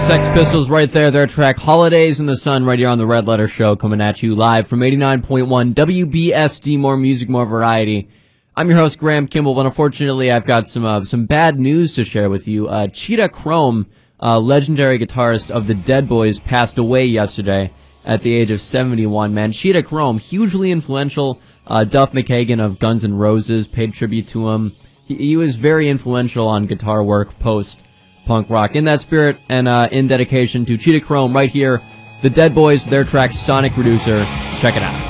Sex Pistols right there, their track Holidays in the Sun right here on the Red Letter Show, coming at you live from 89.1 WBSD, more music, more variety. I'm your host, Graham Kimball, but unfortunately I've got some bad news to share with you. Cheetah Chrome, legendary guitarist of the Dead Boys, passed away yesterday at the age of 71, man. Cheetah Chrome, hugely influential. Duff McKagan of Guns N' Roses paid tribute to him. He was very influential on guitar work post-punk rock. In that spirit and in dedication to Cheetah Chrome right here, the Dead Boys, their track Sonic Reducer. Check it out.